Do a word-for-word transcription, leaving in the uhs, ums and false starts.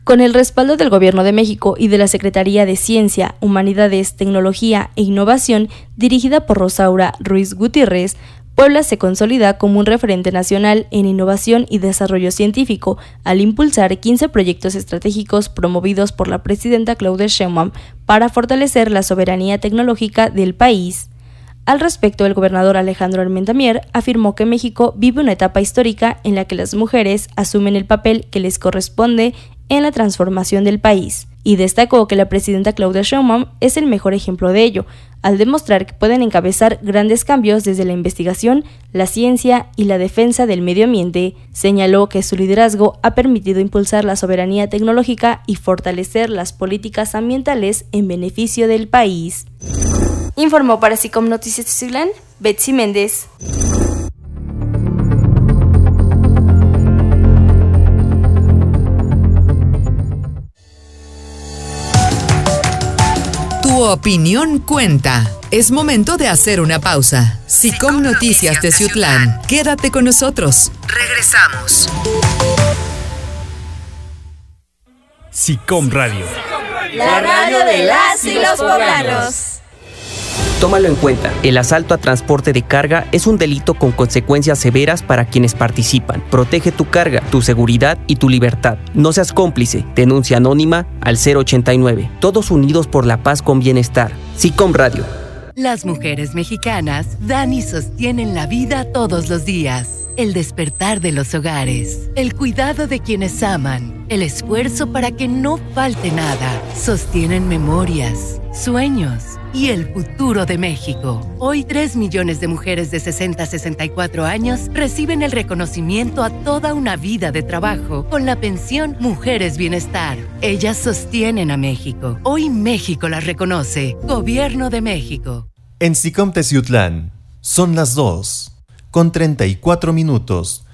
Con el respaldo del Gobierno de México y de la Secretaría de Ciencia, Humanidades, Tecnología e Innovación, dirigida por Rosaura Ruiz Gutiérrez, Puebla se consolida como un referente nacional en innovación y desarrollo científico al impulsar quince proyectos estratégicos promovidos por la presidenta Claudia Sheinbaum para fortalecer la soberanía tecnológica del país. Al respecto, el gobernador Alejandro Armenta Mier afirmó que México vive una etapa histórica en la que las mujeres asumen el papel que les corresponde en la transformación del país, y destacó que la presidenta Claudia Sheinbaum es el mejor ejemplo de ello, al demostrar que pueden encabezar grandes cambios desde la investigación, la ciencia y la defensa del medio ambiente. Señaló que su liderazgo ha permitido impulsar la soberanía tecnológica y fortalecer las políticas ambientales en beneficio del país. Informó para SICOM Noticias Teciutlán, Betsy Méndez. Tu opinión cuenta. Es momento de hacer una pausa. SICOM Noticias Teciutlán. Quédate con nosotros. Regresamos. SICOM Radio. La radio de las y los poblanos. Tómalo en cuenta, el asalto a transporte de carga es un delito con consecuencias severas para quienes participan. Protege tu carga, tu seguridad y tu libertad. No seas cómplice. Denuncia anónima al cero ochenta y nueve. Todos unidos por la paz con bienestar. SICOM Radio. Las mujeres mexicanas dan y sostienen la vida todos los días. El despertar de los hogares, el cuidado de quienes aman, el esfuerzo para que no falte nada. Sostienen memorias, sueños y el futuro de México. Hoy tres millones de mujeres de sesenta a sesenta y cuatro años reciben el reconocimiento a toda una vida de trabajo con la pensión Mujeres Bienestar. Ellas sostienen a México. Hoy México las reconoce. Gobierno de México. En SICOM Teciutlán son las dos, con treinta y cuatro minutos.